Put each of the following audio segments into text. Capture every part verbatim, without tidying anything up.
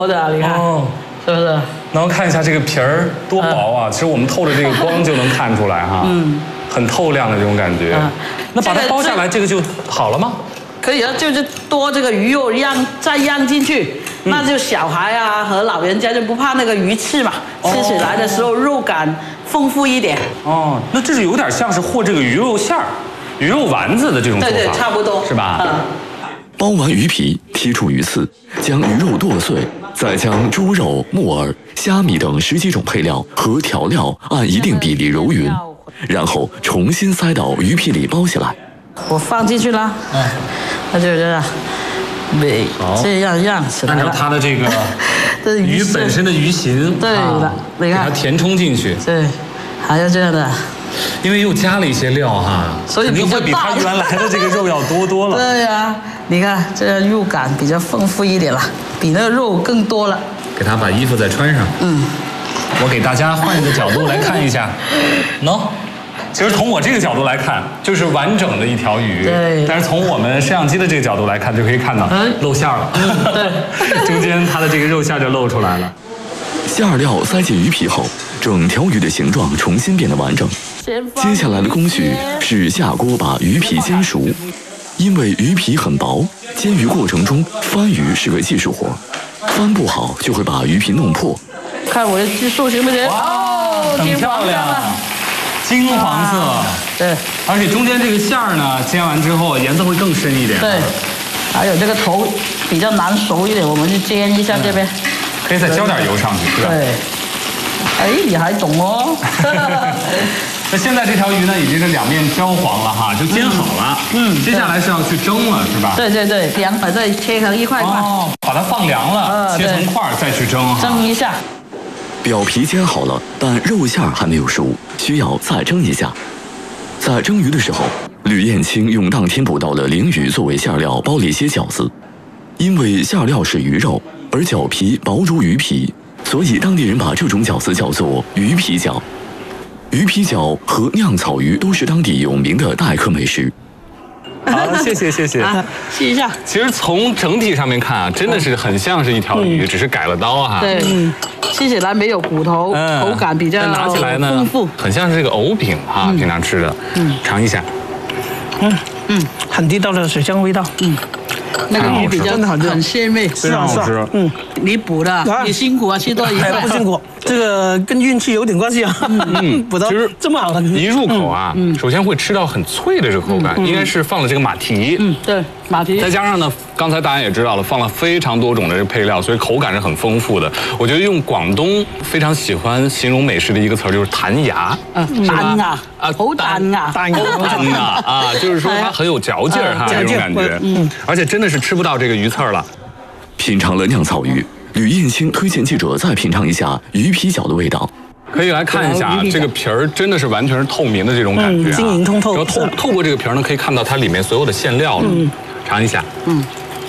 的，你看，哦、是不是？ 然后看一下这个皮儿多薄啊！嗯、其实我们透着这个光就能看出来哈，嗯，很透亮的这种感觉。嗯、那把它剥下来，这个就好了吗？ 可以啊，就是多这个鱼肉让再让进去，嗯、那就小孩啊和老人家就不怕那个鱼刺嘛，哦、吃起来的时候肉感丰富一点。 哦，那这是有点像是和这个鱼肉馅儿、鱼肉丸子的这种做法， 对对，差不多， 是吧？嗯。 剥完鱼皮，剔除鱼刺，将鱼肉剁碎，再将猪肉、木耳、虾米等十几种配料和调料按一定比例揉匀，然后重新塞到鱼皮里包起来。 我放进去了，嗯，那就这样，没这样样子。 按照它的这个鱼本身的鱼形， 对了， 给它填充进去。 对，还要这样的。 因为又加了一些料哈， 所以肯定会比它原来的这个肉要多多了。 对呀、啊，你看这样肉感比较丰富一点了，比那个肉更多了。 给它把衣服再穿上。嗯，我给大家换一个角度来看一下。喏，其实从我这个角度来看，就是完整的一条鱼。 对。 但是从我们摄像机的这个角度来看，就可以看到露馅了。嗯，对。中间它的这个肉馅就露出来了。 馅料塞进鱼皮后，整条鱼的形状重新变得完整。接下来的工序是下锅把鱼皮煎熟，因为鱼皮很薄，煎鱼过程中翻鱼是个技术活，翻不好就会把鱼皮弄破。 看我的技术行不行？ 哇，很漂亮，金黄色。 对， 而且中间这个馅儿呢，煎完之后颜色会更深一点。 对，还有这个头比较难熟一点，我们就煎一下这边。 可以再浇点油上去，是吧？ 对。哎，你还懂哦。 那现在这条鱼呢，已经是两面焦黄了哈，就煎好了。嗯，接下来是要去蒸了，是吧？ 对对对，凉了再切成一块块。 哦，把它放凉了，呃、切成块再去蒸。 蒸一下。 表皮煎好了，但肉馅还没有熟，需要再蒸一下。在蒸鱼的时候，吕燕青用当天捕到的鲢鱼作为馅料包了一些饺子，因为馅料是鱼肉，而饺皮薄如鱼皮。所以当地人把这种饺子叫做鱼皮饺。鱼皮饺和酿草鱼都是当地有名的待客美食。 好，谢谢谢谢， 啊、试一下。 其实从整体上面看啊，真的是很像是一条鱼，嗯、只是改了刀哈。 对，嗯，吃起来没有骨头，嗯、口感比较拿起来呢丰富， 很像是这个藕饼哈，嗯、平常吃的。嗯，尝一下。 嗯嗯，很地道的水香味道。嗯。 那个鱼比较很鲜味， 非常好吃。 嗯，你补的，你辛苦啊，吃多一块。 不辛苦，这个跟运气有点关系啊。嗯，补到这么好， 一入口啊，首先会吃到很脆的这个口感，应该是放了这个马蹄。 嗯，对，马蹄。 再加上呢，刚才大家也知道了，放了非常多种的这个配料，所以口感是很丰富的。我觉得用广东非常喜欢形容美食的一个词儿就是弹牙。 嗯，弹牙啊，好弹牙， 弹牙， 弹牙啊，就是说它很有嚼劲儿哈，这种感觉。嗯，而且真的是吃不到这个鱼刺儿了。 品尝了酿草鱼，吕燕青推荐记者再品尝一下鱼皮饺的味道。 可以来看一下啊，这个皮儿真的是完全是透明的这种感觉啊， 晶莹通透。 然后透透过这个皮儿呢，可以看到它里面所有的馅料了。嗯，尝一下。嗯，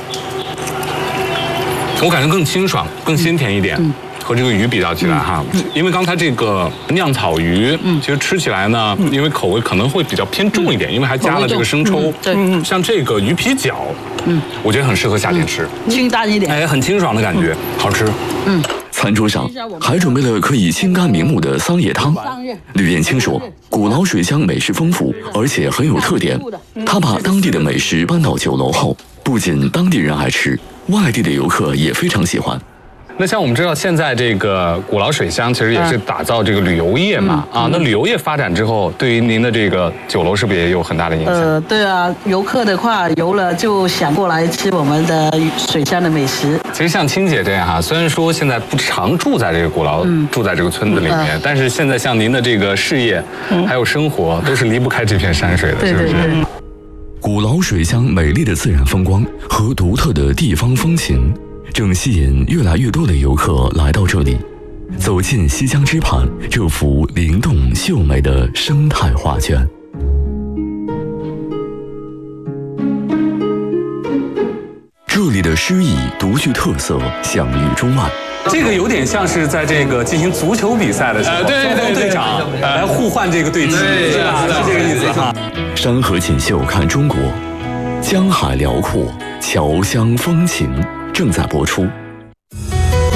我感觉更清爽，更鲜甜一点。嗯。和这个鱼比较起来哈，嗯、因为刚才这个酿草鱼，嗯、其实吃起来呢，嗯、因为口味可能会比较偏重一点，嗯、因为还加了这个生抽。嗯、对，嗯、像这个鱼皮饺，嗯，我觉得很适合夏天吃， 嗯、清淡一点， 哎，很清爽的感觉，嗯、好吃。 嗯，餐桌上还准备了可以清肝明目的桑叶汤。吕燕青说，鼓楼水乡美食丰富，而且很有特点。他把当地的美食搬到酒楼后，不仅当地人爱吃，外地的游客也非常喜欢。 那像我们知道，现在这个鼓楼水乡其实也是打造这个旅游业嘛，嗯、啊，那旅游业发展之后，对于您的这个酒楼是不是也有很大的影响？ 呃，对啊，游客的话游了就想过来吃我们的水乡的美食。 其实像青姐这样哈，虽然说现在不常住在这个鼓楼，嗯、住在这个村子里面，嗯、但是现在像您的这个事业、嗯、还有生活，都是离不开这片山水的，是不是？ 对对对。 鼓楼水乡美丽的自然风光和独特的地方风情，正吸引越来越多的游客来到这里，走进西江之畔这幅灵动秀美的生态画卷。这里的诗意独具特色，享誉中外。 这个有点像是在这个进行足球比赛的时候，呃、对对队长来互换这个队旗，是吧？是这个意思哈。 山河锦绣看中国，江海辽阔，侨乡风情正在播出。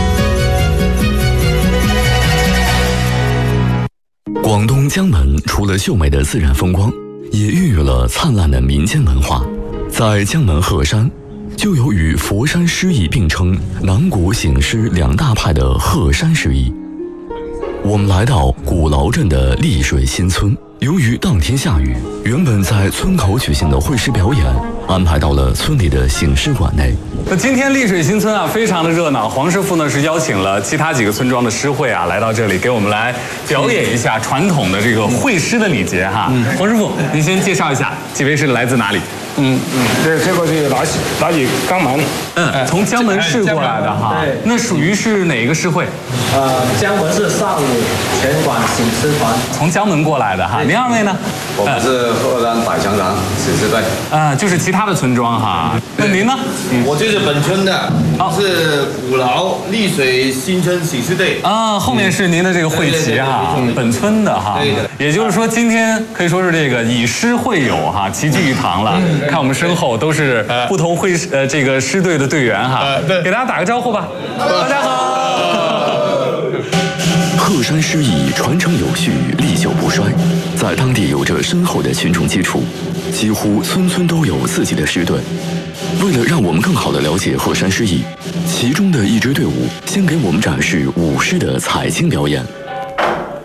广东江门除了秀美的自然风光，也孕育了灿烂的民间文化。在江门鹤山，就有与佛山诗意并称南国醒狮两大派的鹤山诗意。我们来到古劳镇的丽水新村，由于当天下雨，原本在村口举行的会师表演安排到了村里的醒狮馆内。 那今天丽水新村啊，非常的热闹。黄师傅呢是邀请了其他几个村庄的诗会啊，来到这里给我们来表演一下传统的这个会师的礼节哈。嗯、黄师傅，您先介绍一下，几位是来自哪里？ 嗯嗯，这这个是来自来自江门， 嗯，从江门市过来的哈。那属于是哪个诗会？ 呃，江门市上午全馆醒狮团。 从江门过来的哈。您二位呢？ 我们是鹤山百强堂醒狮队。 啊，就是其他的村庄哈。那您呢？ 我就是本村的，是古劳丽水新村醒狮队。 啊，后面是您的这个会旗哈，本村的哈。对的。也就是说，今天可以说是这个以诗会友哈，齐聚一堂了。看我们身后都是不同会呃这个狮队的队员哈，给大家打个招呼吧，大家好。 鹤山诗意传承有序，历久不衰，在当地有着深厚的群众基础，几乎村村都有自己的狮队。为了让我们更好地了解鹤山诗意，其中的一支队伍先给我们展示舞狮的采青表演。